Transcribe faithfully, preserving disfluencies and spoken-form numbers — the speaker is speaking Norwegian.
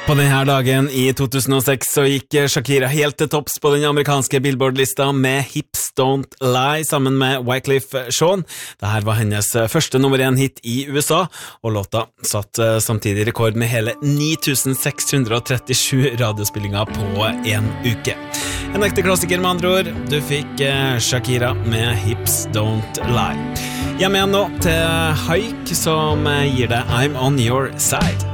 På denne dagen i to tusen og seks så gikk Shakira helt til topps på den amerikanske Billboard-lista med Hips Don't Lie sammen med Wyclef Jean. Dette var hennes første nummer én hit i U S A, og låta satt samtidig rekord med hele ni tusen seks hundre trettisju radiospillinger på en uke. En ekte klassiker med andre ord. Du fikk Shakira med Hips Don't Lie. Hjemme igjen nå til Haik som gir deg I'm on your side.